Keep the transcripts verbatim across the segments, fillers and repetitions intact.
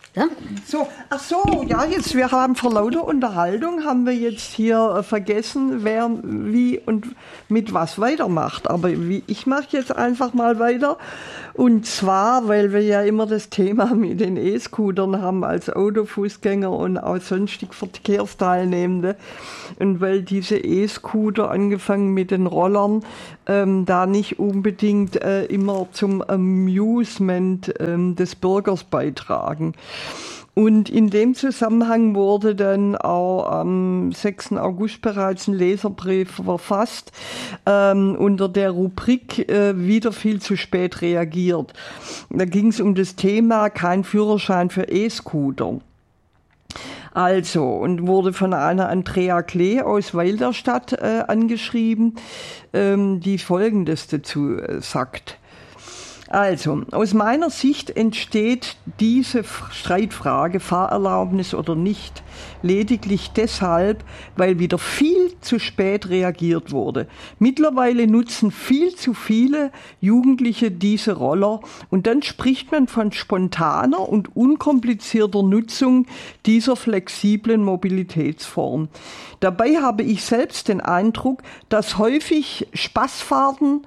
Ja? So, ach so, ja, jetzt, wir haben vor lauter Unterhaltung, haben wir jetzt hier äh, vergessen, wer wie und mit was weitermacht. Aber wie, ich mache jetzt einfach mal weiter. Und zwar, weil wir ja immer das Thema mit den E-Scootern haben als Autofußgänger und auch sonstig Verkehrsteilnehmende. Und weil diese E-Scooter, angefangen mit den Rollern, ähm, da nicht unbedingt äh, immer zum Amusement ähm, des Bürgers beitragen. Und in dem Zusammenhang wurde dann auch am sechsten August bereits ein Leserbrief verfasst, ähm, unter der Rubrik äh, wieder viel zu spät reagiert. Da ging es um das Thema kein Führerschein für E-Scooter. Also, und wurde von einer Andrea Klee aus Weilerstadt äh, angeschrieben, ähm, die Folgendes dazu äh, sagt. Also, aus meiner Sicht entsteht diese Streitfrage, Fahrerlaubnis oder nicht, lediglich deshalb, weil wieder viel zu spät reagiert wurde. Mittlerweile nutzen viel zu viele Jugendliche diese Roller und dann spricht man von spontaner und unkomplizierter Nutzung dieser flexiblen Mobilitätsform. Dabei habe ich selbst den Eindruck, dass häufig Spaßfahrten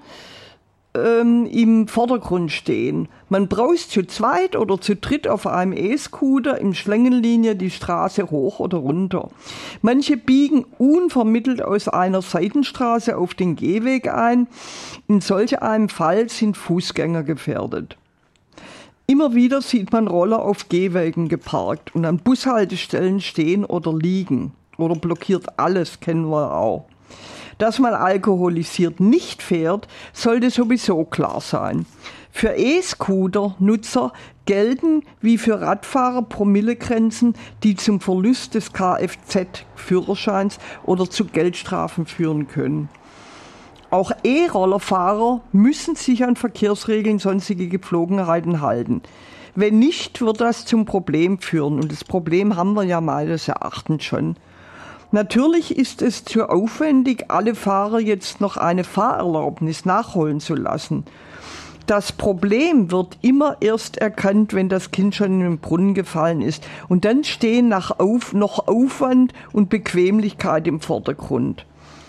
Ähm, im Vordergrund stehen. Man braust zu zweit oder zu dritt auf einem E-Scooter im Schlangenlinie die Straße hoch oder runter. Manche biegen unvermittelt aus einer Seitenstraße auf den Gehweg ein. In solch einem Fall sind Fußgänger gefährdet. Immer wieder sieht man Roller auf Gehwegen geparkt und an Bushaltestellen stehen oder liegen. Oder blockiert alles, kennen wir auch. Dass man alkoholisiert nicht fährt, sollte sowieso klar sein. Für E-Scooter-Nutzer gelten wie für Radfahrer Promillegrenzen, die zum Verlust des Kfz-Führerscheins oder zu Geldstrafen führen können. Auch E-Rollerfahrer müssen sich an Verkehrsregeln, sonstige Gepflogenheiten halten. Wenn nicht, wird das zum Problem führen. Und das Problem haben wir ja meines Erachtens schon. Natürlich ist es zu aufwendig, alle Fahrer jetzt noch eine Fahrerlaubnis nachholen zu lassen. Das Problem wird immer erst erkannt, wenn das Kind schon in den Brunnen gefallen ist. Und dann stehen nach auf, noch Aufwand und Bequemlichkeit im Vordergrund.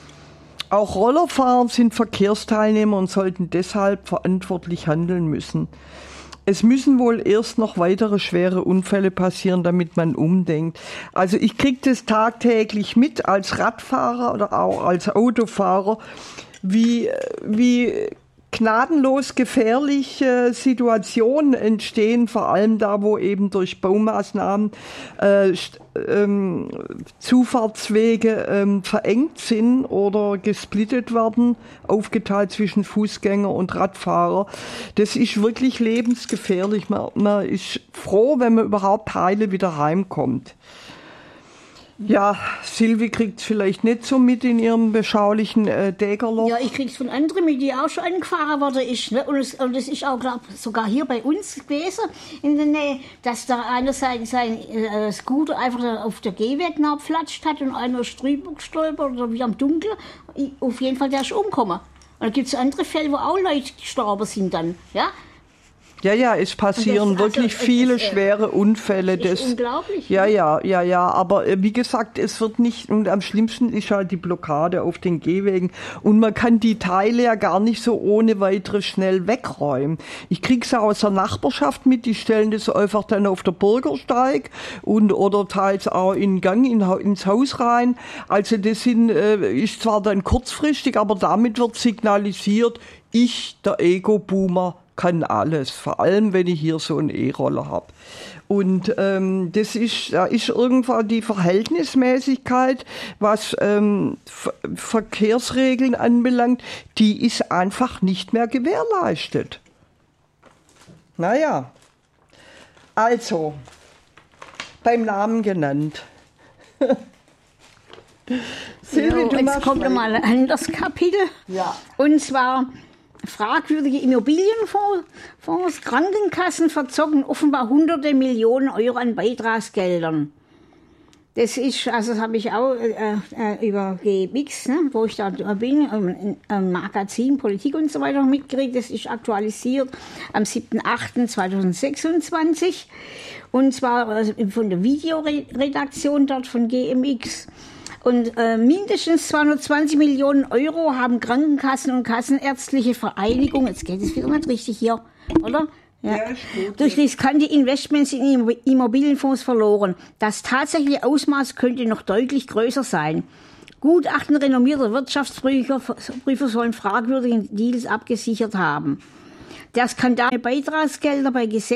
Auch Rollerfahrer sind Verkehrsteilnehmer und sollten deshalb verantwortlich handeln müssen. Es müssen wohl erst noch weitere schwere Unfälle passieren, damit man umdenkt. Also ich kriege das tagtäglich mit als Radfahrer oder auch als Autofahrer, wie, wie gnadenlos gefährliche Situationen entstehen, vor allem da, wo eben durch Baumaßnahmen äh, ähm, Zufahrtswege ähm, verengt sind oder gesplittet werden, aufgeteilt zwischen Fußgänger und Radfahrer. Das ist wirklich lebensgefährlich. Man, man ist froh, wenn man überhaupt heile wieder heimkommt. Ja, Silvi kriegt es vielleicht nicht so mit in ihrem beschaulichen äh, Dägerloch. Ja, ich krieg's von anderen mit, die auch schon angefahren worden ist. Ne? Und, es, und es ist auch, glaube sogar hier bei uns gewesen, in der Nähe, dass da einer sein, sein äh, Scooter einfach auf der Gehweg nachgeflatscht hat und einer ist drüber gestolpert oder wie am Dunkel. Auf jeden Fall, der ist umgekommen. Und dann gibt es andere Fälle, wo auch Leute gestorben sind dann, ja. Ja, ja, es passieren das, wirklich also, viele das, äh, schwere Unfälle. Das ist das, unglaublich. Ja, ja, ja, ja, aber äh, wie gesagt, es wird nicht, und am schlimmsten ist halt die Blockade auf den Gehwegen. Und man kann die Teile ja gar nicht so ohne weiteres schnell wegräumen. Ich krieg's ja aus der Nachbarschaft mit, die stellen das einfach dann auf der Bürgersteig und oder teils auch in Gang in, ins Haus rein. Also das sind, äh, ist zwar dann kurzfristig, aber damit wird signalisiert, ich, der Ego-Boomer, kann alles, vor allem wenn ich hier so einen E-Roller habe. Und ähm, das ist, da ist irgendwann die Verhältnismäßigkeit, was ähm, Ver- Verkehrsregeln anbelangt, die ist einfach nicht mehr gewährleistet. Naja, also, beim Namen genannt. Silvi, Ja, du jetzt machst kommt weiter. nochmal ein anderes Kapitel. Ja. Und zwar fragwürdige Immobilienfonds. Krankenkassen verzocken offenbar hunderte Millionen Euro an Beitragsgeldern. Das ist, also das habe ich auch äh, äh, über G M X, ne, wo ich da bin, im, im Magazin Politik und so weiter mitgekriegt. Das ist aktualisiert am siebten achten zweitausendsechsundzwanzig. Und zwar äh, von der Videoredaktion dort von G M X. Und äh, mindestens zweihundertzwanzig Millionen Euro haben Krankenkassen und Kassenärztliche Vereinigung, jetzt geht es wieder nicht richtig hier, oder? Ja. Ja, durch riskante Investments in Immobilienfonds verloren. Das tatsächliche Ausmaß könnte noch deutlich größer sein. Gutachten renommierter Wirtschaftsprüfer Prüfer sollen fragwürdige Deals abgesichert haben. Der Skandal Beitragsgelder bei Gesetzen